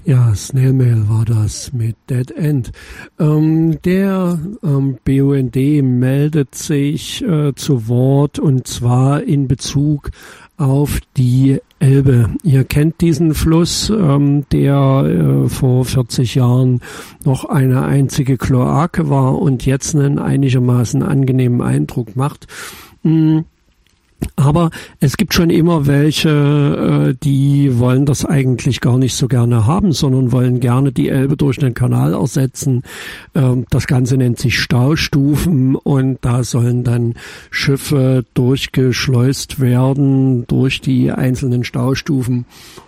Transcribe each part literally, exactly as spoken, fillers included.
Ja, Snail Mail war das mit Dead End. Ähm, der ähm, B U N D meldet sich äh, zu Wort, und zwar in Bezug auf die Elbe. Ihr kennt diesen Fluss, ähm, der äh, vor vierzig Jahren noch eine einzige Kloake war und jetzt einen einigermaßen angenehmen Eindruck macht. Mhm. Aber es gibt schon immer welche, äh, die wollen das eigentlich gar nicht so gerne haben, sondern wollen gerne die Elbe durch einen Kanal ersetzen. Ähm, das Ganze nennt sich Staustufen, und da sollen dann Schiffe durchgeschleust werden durch die einzelnen Staustufen.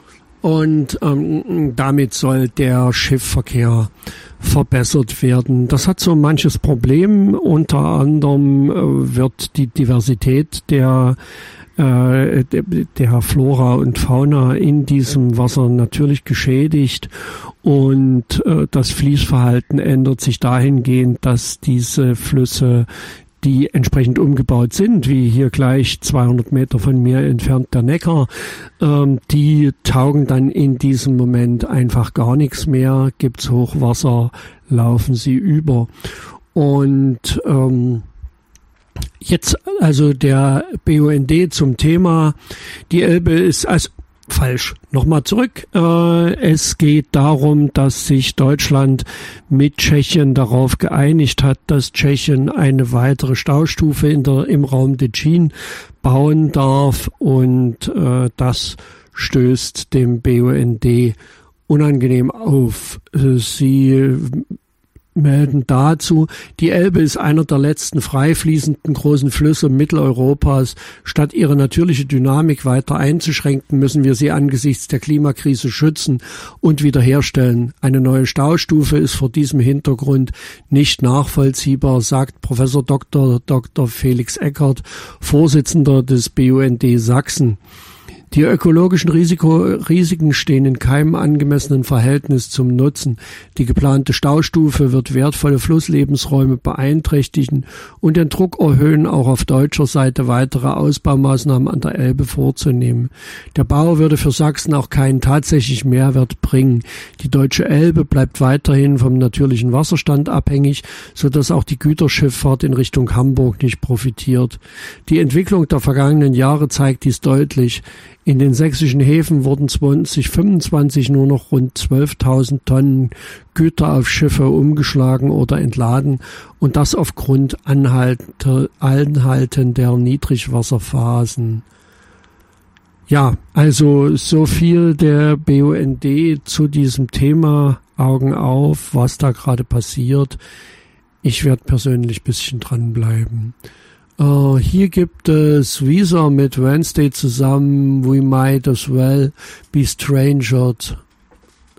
Und ähm, damit soll der Schiffsverkehr verbessert werden. Das hat so manches Problem. Unter anderem äh, wird die Diversität der, äh, der, der Flora und Fauna in diesem Wasser natürlich geschädigt. Und äh, das Fließverhalten ändert sich dahingehend, dass diese Flüsse, die entsprechend umgebaut sind, wie hier gleich zweihundert Meter von mir entfernt der Neckar, ähm, die taugen dann in diesem Moment einfach gar nichts mehr. Gibt's Hochwasser, laufen sie über. Und ähm, jetzt also der B U N D zum Thema, die Elbe ist also falsch. Nochmal zurück. Äh, es geht darum, dass sich Deutschland mit Tschechien darauf geeinigt hat, dass Tschechien eine weitere Staustufe in der, im Raum Děčín bauen darf, und äh, das stößt dem B U N D unangenehm auf. Sie melden dazu, die Elbe ist einer der letzten frei fließenden großen Flüsse Mitteleuropas. Statt ihre natürliche Dynamik weiter einzuschränken, müssen wir sie angesichts der Klimakrise schützen und wiederherstellen. Eine neue Staustufe ist vor diesem Hintergrund nicht nachvollziehbar, sagt Professor Doktor Doktor Felix Eckert, Vorsitzender des B U N D Sachsen. Die ökologischen Risiko, Risiken stehen in keinem angemessenen Verhältnis zum Nutzen. Die geplante Staustufe wird wertvolle Flusslebensräume beeinträchtigen und den Druck erhöhen, auch auf deutscher Seite weitere Ausbaumaßnahmen an der Elbe vorzunehmen. Der Bau würde für Sachsen auch keinen tatsächlichen Mehrwert bringen. Die deutsche Elbe bleibt weiterhin vom natürlichen Wasserstand abhängig, sodass auch die Güterschifffahrt in Richtung Hamburg nicht profitiert. Die Entwicklung der vergangenen Jahre zeigt dies deutlich. In den sächsischen Häfen wurden zwanzig fünfundzwanzig nur noch rund zwölftausend Tonnen Güter auf Schiffe umgeschlagen oder entladen, und das aufgrund anhaltender Niedrigwasserphasen. Ja, also so viel der B U N D zu diesem Thema. Augen auf, was da gerade passiert. Ich werde persönlich ein bisschen dranbleiben. Uh, hier gibt es Weezer mit Wednesday zusammen, We Might As Well Be Strangered.